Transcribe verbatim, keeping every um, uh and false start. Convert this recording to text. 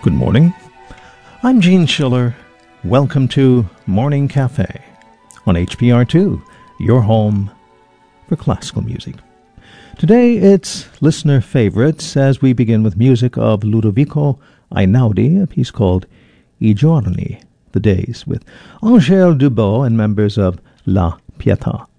Good morning. I'm Gene Schiller. Welcome to Morning Cafe on H P R two, your home for classical music. Today it's listener favorites as we begin with music of Ludovico Einaudi, a piece called I giorni, the days, with Angèle Dubos and members of La Pietà.